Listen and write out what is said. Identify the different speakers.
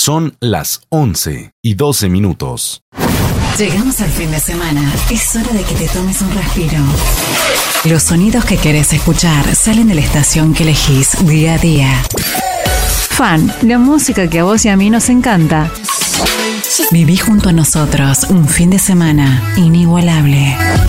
Speaker 1: Son las 11:12.
Speaker 2: Llegamos al fin de semana. Es hora de que te tomes un respiro. Los sonidos que querés escuchar salen de la estación que elegís día a día.
Speaker 3: Fan, la música que a vos y a mí nos encanta.
Speaker 2: Viví junto a nosotros un fin de semana inigualable.